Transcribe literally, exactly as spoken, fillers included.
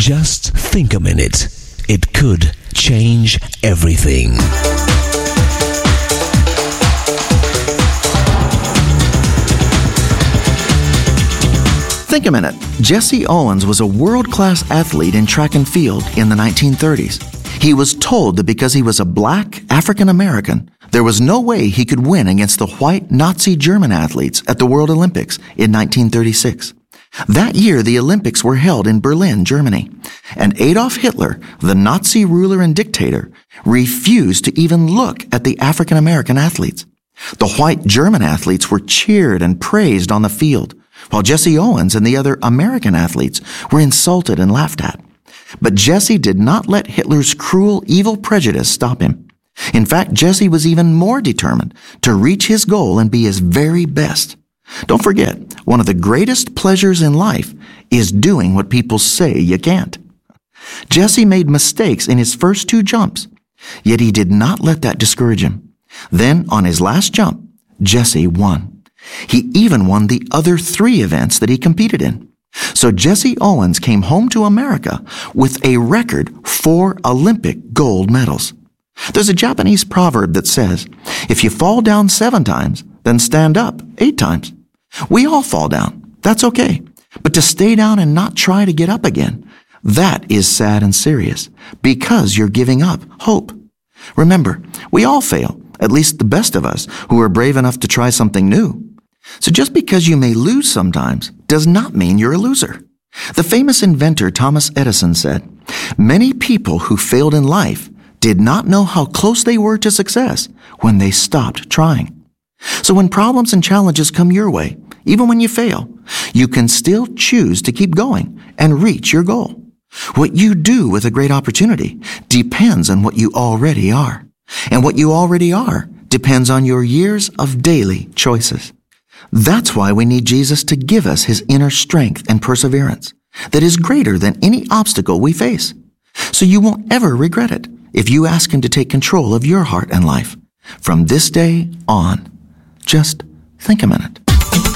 Just think a minute. It could change everything. Think a minute. Jesse Owens was a world-class athlete in track and field in the nineteen thirties. He was told that because he was a black African-American, there was no way he could win against the white Nazi German athletes at the World Olympics in nineteen thirty-six. That year, the Olympics were held in Berlin, Germany, and Adolf Hitler, the Nazi ruler and dictator, refused to even look at the African-American athletes. The white German athletes were cheered and praised on the field, while Jesse Owens and the other American athletes were insulted and laughed at. But Jesse did not let Hitler's cruel, evil prejudice stop him. In fact, Jesse was even more determined to reach his goal and be his very best. Don't forget, one of the greatest pleasures in life is doing what people say you can't. Jesse made mistakes in his first two jumps, yet he did not let that discourage him. Then, on his last jump, Jesse won. He even won the other three events that he competed in. So Jesse Owens came home to America with a record four Olympic gold medals. There's a Japanese proverb that says, if you fall down seven times, then stand up eight times. We all fall down. That's okay. But to stay down and not try to get up again, that is sad and serious because you're giving up hope. Remember, we all fail, at least the best of us who are brave enough to try something new. So just because you may lose sometimes does not mean you're a loser. The famous inventor Thomas Edison said, many people who failed in life did not know how close they were to success when they stopped trying. So when problems and challenges come your way, even when you fail, you can still choose to keep going and reach your goal. What you do with a great opportunity depends on what you already are. And what you already are depends on your years of daily choices. That's why we need Jesus to give us his inner strength and perseverance that is greater than any obstacle we face. So you won't ever regret it if you ask him to take control of your heart and life from this day on. Just think a minute.